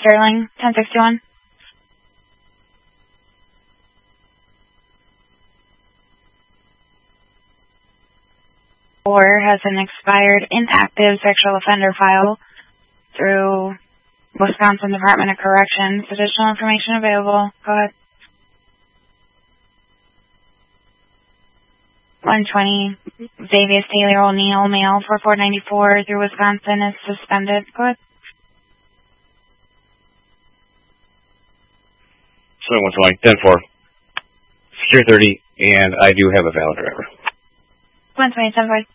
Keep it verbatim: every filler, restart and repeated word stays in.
Sterling, ten sixty-one. Or has an expired inactive sexual offender file through Wisconsin Department of Corrections. Additional information available. Go ahead. one twenty, Xavier Taylor O'Neill, male, forty-four ninety-four through Wisconsin is suspended. Go ahead. So one twenty, ten four, Secure thirty, and I do have a valid driver. one twenty, ten four.